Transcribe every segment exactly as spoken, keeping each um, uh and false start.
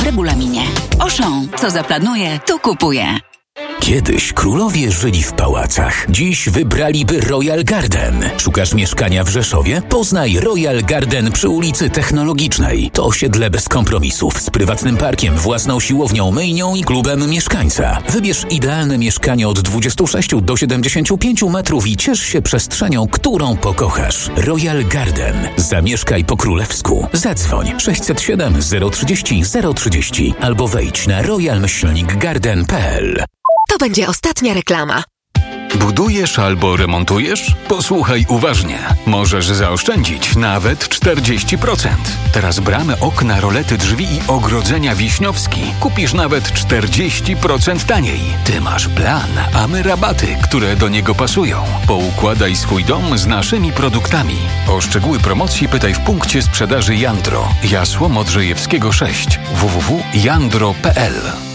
regulaminie. Auchan, co zaplanuje, to kupuje. Kiedyś królowie żyli w pałacach. Dziś wybraliby Royal Garden. Szukasz mieszkania w Rzeszowie? Poznaj Royal Garden przy ulicy Technologicznej. To osiedle bez kompromisów, z prywatnym parkiem, własną siłownią, myjnią i klubem mieszkańca. Wybierz idealne mieszkanie od dwudziestu sześciu do siedemdziesięciu pięciu metrów i ciesz się przestrzenią, którą pokochasz. Royal Garden. Zamieszkaj po królewsku. Zadzwoń sześćset siedem zero trzydzieści zero trzydzieści albo wejdź na royal myślnik garden kropka p l. To będzie ostatnia reklama. Budujesz albo remontujesz? Posłuchaj uważnie. Możesz zaoszczędzić nawet czterdzieści procent. Teraz bramy, okna, rolety, drzwi i ogrodzenia Wiśniowski kupisz nawet czterdzieści procent taniej. Ty masz plan, a my rabaty, które do niego pasują. Poukładaj swój dom z naszymi produktami. O szczegóły promocji pytaj w punkcie sprzedaży Jandro. Jasło Modrzejewskiego sześć. w w w kropka jandro kropka p l.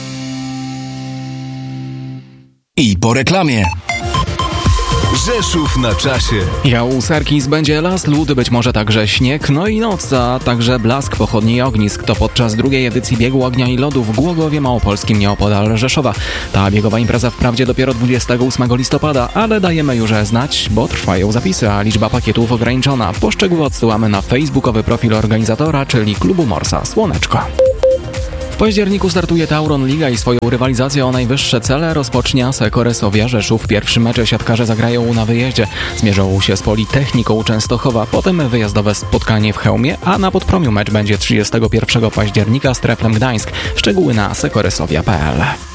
I po reklamie. Rzeszów na czasie. Jałusarkis będzie las, lód, być może także śnieg, no i noc, a także blask pochodni i ognisk. To podczas drugiej edycji Biegu Ognia i Lodu w Głogowie Małopolskim nieopodal Rzeszowa. Ta biegowa impreza wprawdzie dopiero dwudziestego ósmego listopada, ale dajemy już znać, bo trwają zapisy, a liczba pakietów ograniczona. Poszczegóły odsyłamy na facebookowy profil organizatora, czyli Klubu Morsa Słoneczko. W październiku startuje Tauron Liga i swoją rywalizację o najwyższe cele rozpocznie Asseco Resowia Rzeszów. W pierwszym meczu siatkarze zagrają na wyjeździe. Zmierzą się z Politechniką Częstochowa, potem wyjazdowe spotkanie w Chełmie, a na Podpromiu mecz będzie trzydziestego pierwszego października z Treflem Gdańsk. Szczegóły na asseco resowia kropka p l.